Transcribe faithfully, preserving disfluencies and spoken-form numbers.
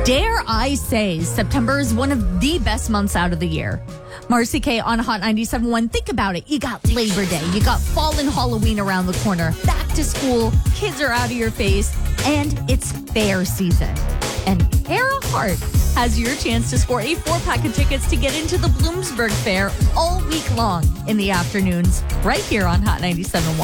Dare I say September is one of the best months out of the year. Marcy K on Hot ninety-seven point one. Think about it. You got Labor Day. You got fall and Halloween around the corner. Back to school. Kids are out of your face. And it's fair season. And Kara Hart has your chance to score a four-pack of tickets to get into the Bloomsburg Fair all week long in the afternoons right here on Hot ninety-seven point one.